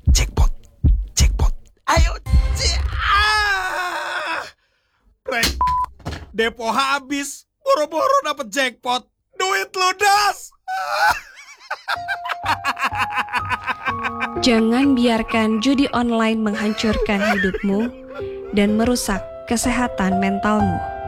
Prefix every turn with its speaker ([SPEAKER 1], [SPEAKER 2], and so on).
[SPEAKER 1] Jackpot, jackpot. Ayo, depo habis, boro-boro dapet jackpot. Duit ludas.
[SPEAKER 2] Jangan biarkan judi online menghancurkan hidupmu dan merusak kesehatan mentalmu.